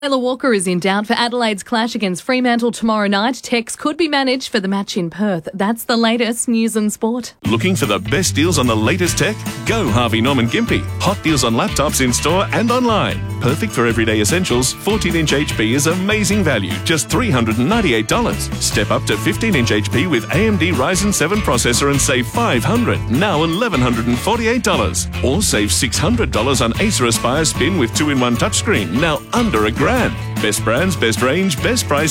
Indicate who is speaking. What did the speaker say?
Speaker 1: Taylor Walker is in doubt for Adelaide's clash against Fremantle tomorrow night. Tex could be managed for the match in Perth. That's the latest news and sport.
Speaker 2: Looking for the best deals on the latest tech? Go Harvey Norman Gympie. Hot deals on laptops in store and online. Perfect for everyday essentials. 14-inch HP is amazing value, just $398. Step up to 15-inch HP with AMD Ryzen 7 processor and save $500, now $1,148. Or save $600 on Acer Aspire Spin with 2-in-1 touchscreen, now under $1,000. Best brands, best range, best price.